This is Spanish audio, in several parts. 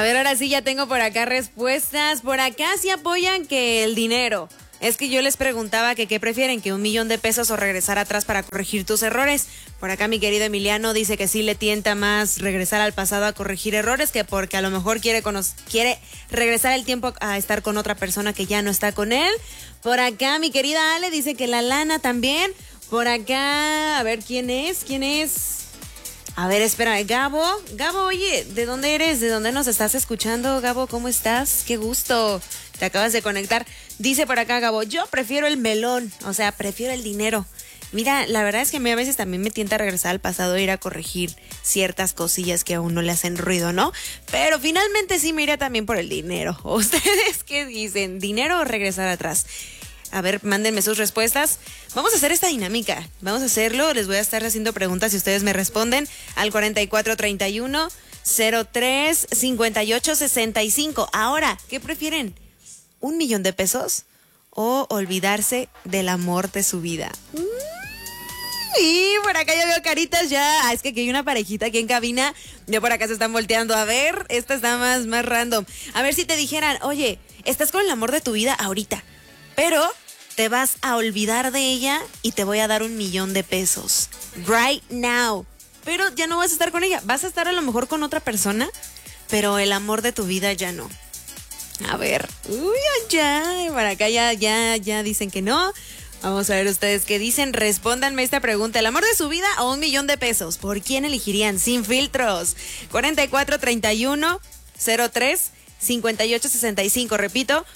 ver, ahora sí ya tengo por acá respuestas. Por acá sí apoyan que el dinero. Es que yo les preguntaba que qué prefieren, que 1,000,000 de pesos o regresar atrás para corregir tus errores. Por acá mi querido Emiliano dice que sí le tienta más regresar al pasado a corregir errores, que porque a lo mejor quiere regresar el tiempo a estar con otra persona que ya no está con él. Por acá mi querida Ale dice que la lana también. Por acá, a ver, ¿quién es? A ver, espera, Gabo, oye, ¿de dónde eres? ¿De dónde nos estás escuchando, Gabo? ¿Cómo estás? Qué gusto, te acabas de conectar. Dice por acá, Gabo, yo prefiero el melón, o sea, prefiero el dinero. Mira, la verdad es que a mí a veces también me tienta regresar al pasado e ir a corregir ciertas cosillas que a uno le hacen ruido, ¿no? Pero finalmente sí me iría también por el dinero. ¿Ustedes qué dicen? ¿Dinero o regresar atrás? A ver, mándenme sus respuestas. Vamos a hacer esta dinámica. Vamos a hacerlo. Les voy a estar haciendo preguntas y ustedes me responden al 4431-03-5865. Ahora, ¿qué prefieren? ¿1,000,000 de pesos o olvidarse del amor de su vida? Y por acá ya veo caritas ya. Es que aquí hay una parejita aquí en cabina. Ya por acá se están volteando. A ver, esta está más random. A ver si te dijeran, oye, estás con el amor de tu vida ahorita, pero te vas a olvidar de ella y te voy a dar 1,000,000 de pesos. Right now. Pero ya no vas a estar con ella. Vas a estar a lo mejor con otra persona, pero el amor de tu vida ya no. A ver. Uy, ya. Para acá ya dicen que no. Vamos a ver ustedes qué dicen. Respóndanme esta pregunta. ¿El amor de su vida o 1,000,000 de pesos? ¿Por quién elegirían? Sin filtros. 4431-03-5865. Repito,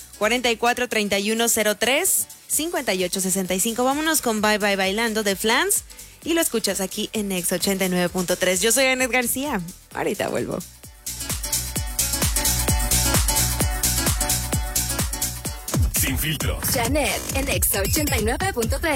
4431-03-5865. Vámonos con Bye Bye Bailando de Flans y lo escuchas aquí en Next 89.3. Yo soy Anet García. Ahorita vuelvo. Sin filtros. Janet en Next 89.3.